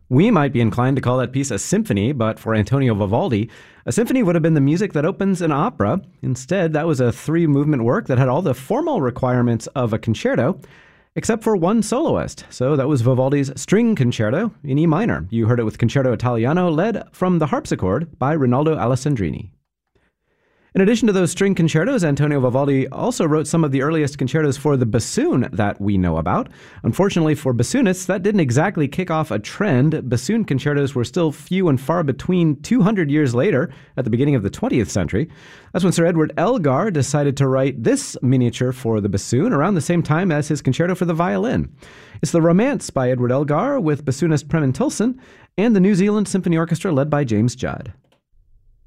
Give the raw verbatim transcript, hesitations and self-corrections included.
We might be inclined to call that piece a symphony, but for Antonio Vivaldi, a symphony would have been the music that opens an opera. Instead, that was a three-movement work that had all the formal requirements of a concerto, except for one soloist. So that was Vivaldi's String Concerto in E minor. You heard it with Concerto Italiano, led from the harpsichord by Rinaldo Alessandrini. In addition to those string concertos, Antonio Vivaldi also wrote some of the earliest concertos for the bassoon that we know about. Unfortunately for bassoonists, that didn't exactly kick off a trend. Bassoon concertos were still few and far between two hundred years later, at the beginning of the twentieth century. That's when Sir Edward Elgar decided to write this miniature for the bassoon around the same time as his concerto for the violin. It's the Romance by Edward Elgar with bassoonist Preman Tilson and the New Zealand Symphony Orchestra led by James Judd.